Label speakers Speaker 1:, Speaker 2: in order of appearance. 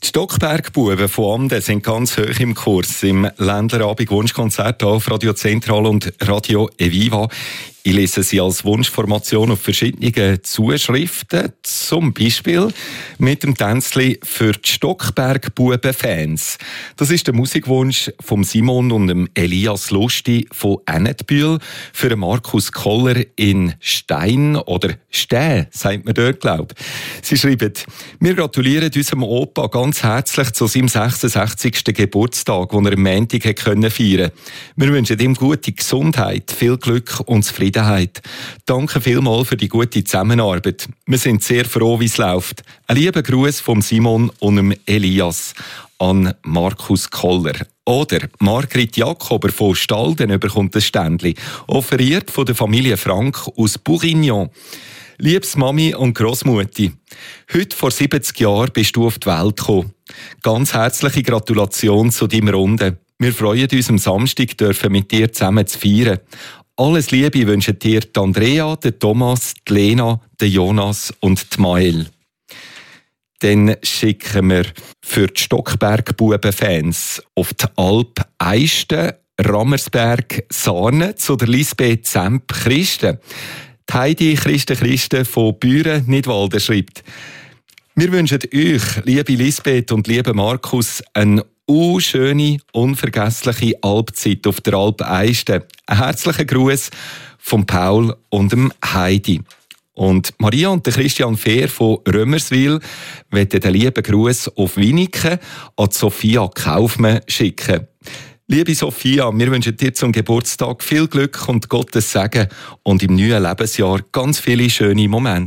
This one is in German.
Speaker 1: Die Stockberg-Buben von Amden sind ganz hoch im Kurs im Ländlerabend Wunschkonzert auf Radio Zentral und Radio Eviva. Ich lese sie als Wunschformation auf verschiedene Zuschriften, zum Beispiel mit dem Tänzli für die Stockberg-Buben-Fans. Das ist der Musikwunsch von Simon und dem Elias Lusti von Ennetbühl für Markus Koller in Stein oder Stäh, sagt man dort, glaube ich. Sie schreiben: Wir gratulieren unserem Opa ganz herzlich zu seinem 66. Geburtstag, den er am Montag feiern konnte. Wir wünschen ihm gute Gesundheit, viel Glück und Zufriedenheit. Danke vielmals für die gute Zusammenarbeit. Wir sind sehr froh, wie es läuft. Ein lieber Gruß von Simon und dem Elias an Markus Koller. Oder Margrit Jakober von Stalden bekommt ein Ständchen, offeriert von der Familie Frank aus Bourguignon. Liebes Mami und Grossmutti, heute vor 70 Jahren bist du auf die Welt gekommen. Ganz herzliche Gratulation zu deinem Runde. Wir freuen uns, am Samstag mit dir zusammen zu feiern. Alles Liebe wünschen dir die Andrea, der Thomas, die Lena, der Jonas und die Mael. Dann schicken wir für die Stockberg-Buben-Fans auf die Alp Eisten, Rammersberg, Sarne zu der Lisbeth Zemp-Christen. Die Heidi Christen von Büren-Nidwalden schreibt: Wir wünschen euch, liebe Lisbeth und liebe Markus, eine schöne, unvergessliche Alpzeit auf der Alp Eisten. Ein herzlicher Gruß von Paul und dem Heidi. Und Maria und Christian Fehr von Römerswil wollen den lieben Gruß auf Winiken an Sophia Kaufmann schicken. Liebe Sophia, wir wünschen dir zum Geburtstag viel Glück und Gottes Segen und im neuen Lebensjahr ganz viele schöne Momente.